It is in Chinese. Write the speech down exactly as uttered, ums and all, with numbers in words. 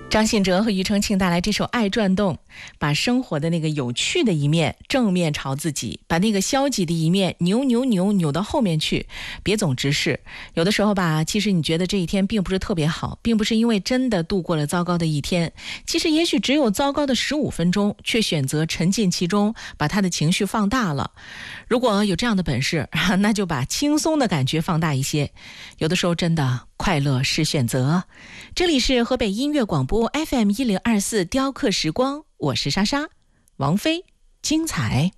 张信哲和庾澄庆带来这首《爱转动》，把生活的那个有趣的一面正面朝自己，把那个消极的一面扭扭扭扭到后面去，别总直视。有的时候吧，其实你觉得这一天并不是特别好，并不是因为真的度过了糟糕的一天，其实也许只有糟糕的十五分钟，却选择沉浸其中，把他的情绪放大了。如果有这样的本事，那就把轻松的感觉放大一些。有的时候真的快乐是选择。这里是河北音乐广播 F M 一零二四雕刻时光，我是莎莎。王菲，精彩。